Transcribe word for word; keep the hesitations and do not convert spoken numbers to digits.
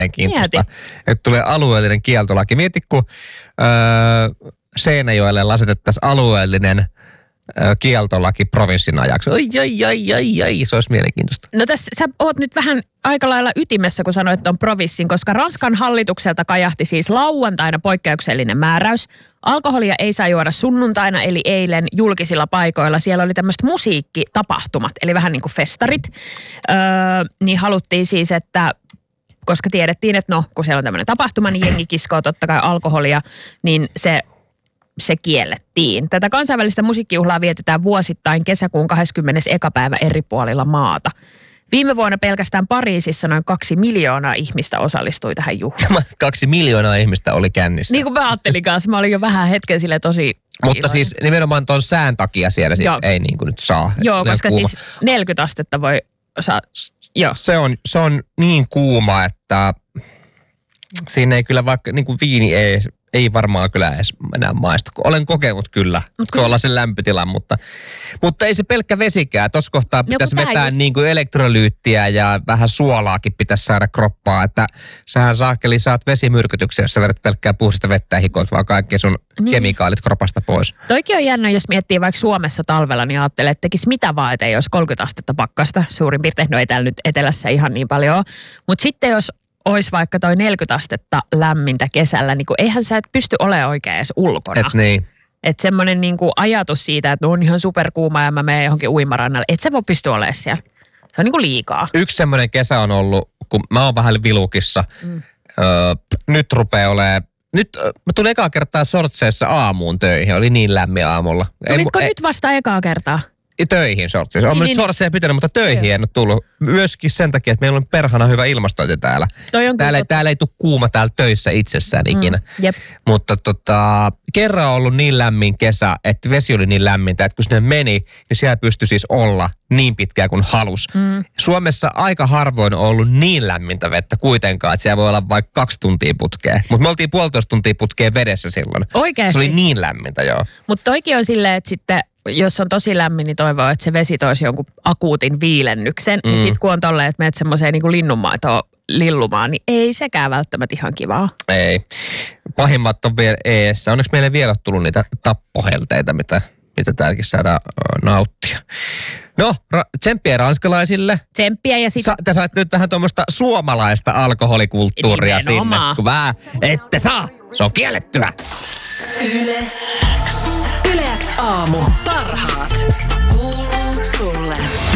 mielenkiintoista, että tulee alueellinen kieltolaki. Mieti, kun öö, Seinäjoelle lasitettaisiin alueellinen kieltolaki provinssin ajaksi. Ai, ai, ai, ai, ai, se olisi mielenkiintoista. No tässä sä oot nyt vähän aika lailla ytimessä, kun sanoit, että on provinssin, koska Ranskan hallitukselta kajahti siis lauantaina poikkeuksellinen määräys. Alkoholia ei saa juoda sunnuntaina, eli eilen julkisilla paikoilla. Siellä oli tämmöiset musiikkitapahtumat, eli vähän niin kuin festarit. Öö, niin haluttiin siis, että koska tiedettiin, että no, kun siellä on tämmöinen tapahtuma, niin jengi kiskoo totta kai alkoholia, niin se se kiellettiin. Tätä kansainvälistä musiikkijuhlaa vietetään vuosittain kesäkuun kahdeskymmenesensimmäinen päivä eri puolilla maata. Viime vuonna pelkästään Pariisissa noin kaksi miljoonaa ihmistä osallistui tähän juhlaan. Kaksi miljoonaa ihmistä oli kännissä. Niin kuin mä ajattelin kanssa, mä olin jo vähän hetken sille tosi Mutta iloinen. siis nimenomaan tuon sään takia siellä siis Joo. ei niin kuin nyt saa. Joo, koska kuuma. Siis neljäkymmentä astetta voi saa. Joo. Se on, se on niin kuuma, että siinä ei kyllä vaikka niin kuin viini ei... Ei varmaan kyllä edes enää maistu. Olen kokenut kyllä tuolla sen lämpötilan, mutta, mutta ei se pelkkä vesikään. Tuossa kohtaa pitäisi no, vetää just niin kuin elektrolyyttiä ja vähän suolaakin pitäisi saada kroppaa. Että sähän saakeli saat vesimyrkytyksiä, jos sä vedät pelkkää puhdasta vettä ja hikoit vaan kaikki sun niin. kemikaalit kropasta pois. Toikin on jännä, jos miettii vaikka Suomessa talvella, niin ajattelee, että tekisi mitä vaan, että ei olisi kolmekymmentä astetta pakkasta. Suurin piirtein, no ei täällä nyt etelässä ihan niin paljon. Mutta sitten jos olisi vaikka toi neljäkymmentä astetta lämmintä kesällä, niin kuin eihän sä et pysty olemaan oikein edes ulkona. Et niin. Että semmoinen niin kuin ajatus siitä, että no on ihan superkuuma ja mä menen johonkin uimarannalle, et sä voi pysty olemaan siellä. Se on niin kuin liikaa. Yksi semmoinen kesä on ollut, kun mä oon vähän vilukissa. Mm. Öö, nyt rupeaa olemaan, nyt mä tulin ekaa kertaa sortseissa aamuun töihin, oli niin lämmin aamulla. Tulitko ei, nyt vasta ekaa kertaa? Töihin sortseissa. Olen niin, nyt niin, sortseja pitänyt, mutta töihin joo. en ole tullut. Myöskin sen takia, että meillä on perhana hyvä ilmastointi täällä. Täällä ei, täällä ei tule kuuma täällä töissä itsessään ikinä. Mm, jep. Mutta tota, kerran on ollut niin lämmin kesä, että vesi oli niin lämmintä, että kun sinne meni, niin siellä pystyi siis olla niin pitkään kuin halus. Mm. Suomessa aika harvoin on ollut niin lämmintä vettä kuitenkaan, että siellä voi olla vaikka kaksi tuntia putkea. Mutta me oltiin puolitoista tuntia putkea vedessä silloin. Oikeasti? Se oli niin lämmintä, joo. Mutta toikin on silleen, että sitten jos on tosi lämmin, niin toivoo, että se vesi toisi jonkun akuutin viilennyksen. Mm. Ja sitten kun on tolleen, että menet semmoiseen niin kuin linnunmaitoon lillumaan, niin ei sekään välttämättä ihan kivaa. Ei. Pahimmat on vielä eessä. Onneksi meille vielä tullut niitä tappohelteitä, mitä, mitä täälläkin saadaan nauttia. No, ra- tsemppiä ranskalaisille. Tsemppiä ja sitten... Sa- te saatte nyt vähän tuommoista suomalaista alkoholikulttuuria nimenomaan sinne. Kun vähän, ette saa. Se on kiellettyä. Yle X. Yle X aamu. Parhaat. Kuuluu sulle.